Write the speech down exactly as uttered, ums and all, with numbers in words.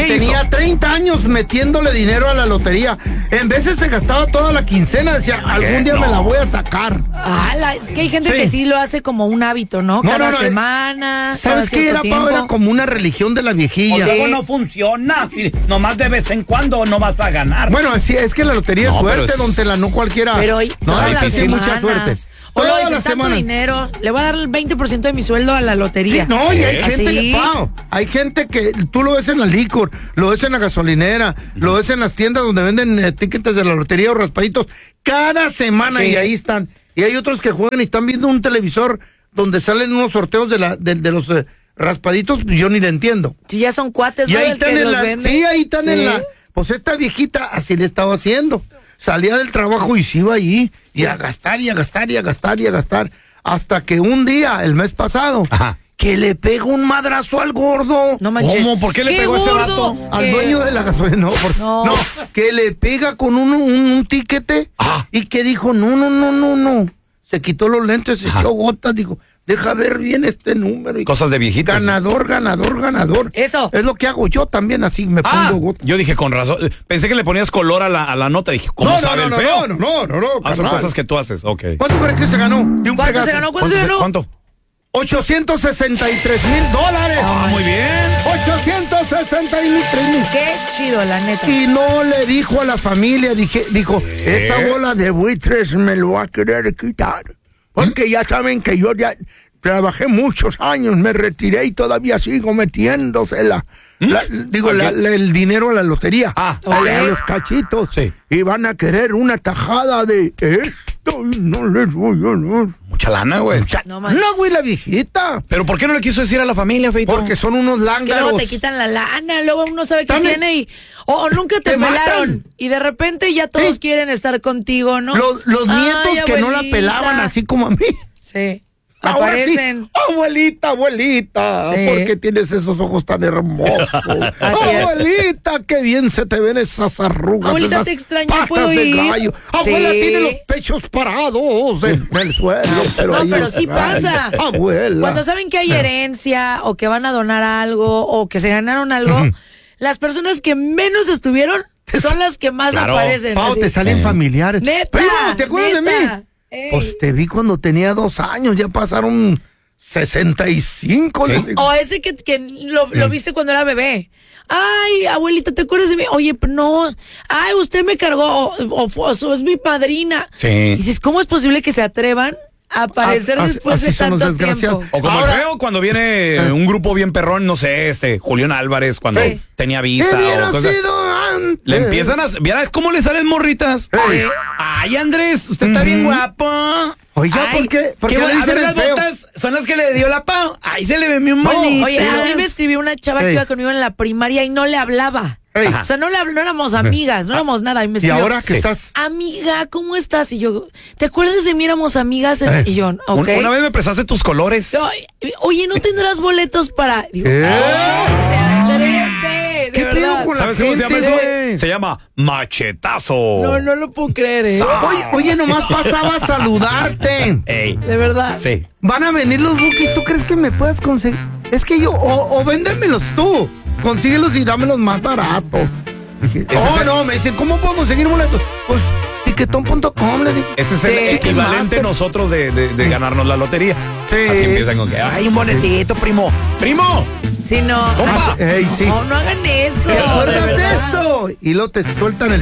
tenía hizo? treinta años metiéndole dinero a la lotería. En veces se gastaba toda la quincena. Decía, algún día no. me la voy a sacar. Ah, la, es que hay gente Sí. que sí lo hace como un hábito, ¿no? No, Cada no, no, semana. ¿Sabes cada qué era, cierto Pau? Era tiempo. como una religión de la viejilla. O luego no funciona. Si nomás de vez en cuando no vas a ganar. Bueno, sí, es que la lotería No, es pero suerte, es- don Tela, no cualquiera. Pero hoy, no, todas las difícil, semanas. mucha suerte. O luego Todas dicen las tanto semanas. dinero, le voy a dar el veinte por ciento de mi sueldo a la lotería. Sí, no, y hay ¿Así? gente que, Pau, hay gente que tú lo ves en la licor, lo ves en la gasolinera, lo ves en las tiendas donde venden eh, tickets de la lotería o raspaditos, cada semana, Sí. y ahí están. Y hay otros que juegan y están viendo un televisor donde salen unos sorteos de la de, de los eh, raspaditos, pues yo ni le entiendo. Si ya son cuates, Y ¿no? ahí El están que en los la, vende. sí, ahí están Sí. en la, pues esta viejita así le estaba haciendo. Salía del trabajo y se iba ahí, y a gastar, y a gastar, y a gastar, y a gastar, hasta que un día, el mes pasado, Ajá. que le pega un madrazo al gordo. No manches. ¿Cómo? ¿Por qué le pegó ese gordo? vato? Al ¿Qué? dueño de la gasolina, no, por- No. no, que le pega con un, un, un tiquete, Ah. y que dijo, no, no, no, no, no, se quitó los lentes, se Ajá. echó gotas, dijo, deja ver bien este número. Y Cosas de viejitos. ganador, ganador, ganador. Eso. Es lo que hago yo también, así me Ah, pongo gotas. yo dije con razón. Pensé que le ponías color a la, a la nota. Dije, ¿cómo No, no, sabe no, el no, feo? no, no, no, no, Ah, son carnal. cosas que tú haces, ok. ¿Cuánto crees que se ganó? De un ¿Cuánto pegazo. se ganó? ¿Cuánto ¿Cuánto? se ganó? ¿Cuánto? ochocientos sesenta y tres mil dólares. Ah, muy bien. ochocientos sesenta y tres mil. Qué chido, la neta. Y no le dijo a la familia, dije, dijo, esa bola de buitres me lo va a querer quitar. Porque ya saben que yo ya trabajé muchos años, me retiré y todavía sigo metiéndosela. La- digo, la- la- el dinero a la lotería. Ah, a, ok. a los cachitos. Sí. Y van a querer una tajada de esto y no les voy a dar. Mucha lana, güey. No manches. No, güey, la viejita. ¿Pero por qué no le quiso decir a la familia, Feito? Porque son unos Es que lángaros. luego te quitan la lana, luego uno sabe qué También- tiene y... O, o nunca te, Te pelaron. matan. Y de repente ya todos Sí. quieren estar contigo, ¿no? Los, los Ay, nietos que no la abuelita. pelaban así como a mí. Sí. Ahora sí, Aparecen. abuelita, abuelita, Sí. ¿por qué tienes esos ojos tan hermosos? Así es. Abuelita, qué bien se te ven esas arrugas, Abuelita, esas te extraño, patas ¿puedo de ir? gallo. Abuela Sí. tiene los pechos parados en el suelo. Pero No, ahí pero los sí trae. pasa. Abuela. Cuando saben que hay herencia o que van a donar algo o que se ganaron algo, las personas que menos estuvieron son las que más Claro. aparecen. Pau, así. te salen Eh. familiares. Neta, Primo, ¿te acuerdas neta. de mí? Ey. Pues te vi cuando tenía dos años, ya pasaron sesenta y cinco. Sí. les digo. O ese que, que lo, lo viste cuando era bebé. Ay, abuelita, ¿te acuerdas de mí? Oye, pero no. Ay, usted me cargó. O, o- o es mi padrina. Sí. Y dices, ¿cómo es posible que se atrevan a aparecer Ah, así- después así de son los tanto desgraciados. tiempo? O como Ahora- el feo cuando viene un grupo bien perrón, no sé, este, Julián Álvarez, cuando Sí. tenía ¿Qué visa hubiera o cosas. sido antes? Le empiezan a... ¿Vieras cómo le salen morritas? Ey. Ay, Andrés, usted está bien guapo. Oiga, Ay, ¿por qué? ¿Por qué bu- le a dicen ver, el las feo? botas son las que le dio la Pau. Ahí se le ve bien No, bonito. Oye, a mí me escribió una chava que Ey. iba conmigo en la primaria y no le hablaba. Ey. O sea, no, le habl- no éramos amigas, no éramos nada. Y me Y escribió, ahora que Sí. estás... amiga, ¿cómo estás? Y yo, ¿te acuerdas de mí? Éramos amigas. Ey. Y yo, Un- ok. Una vez me prestaste tus colores. Ay, oye, ¿no tendrás boletos para...? Digo, ¿Qué? "Ay, se atreve, de ¿Qué pedo verdad. con la ¿Sabes cómo se llama gente, eso? güey? Se llama machetazo. No, no lo puedo creer, ¿eh? Oye, oye, nomás pasaba a saludarte. Ey. De verdad. Sí. Van a venir los bookies, ¿tú crees que me puedas conseguir? Es que yo, o, o véndemelos tú, consíguelos y dámelos más baratos. Dije, Ese oh, es el- no, me dicen, ¿cómo puedo conseguir boletos? Pues, tiquetón punto com, les dije. Ese es Sí. el equivalente Master. nosotros de, de, de ganarnos la lotería. Sí. Así empiezan con que, ay, un boletito, primo. ¡Primo! Sí, no. Compa. Ey, sí. No, no hagan eso. ¿Te de acuerdas de verdad. esto? Y luego te sueltan el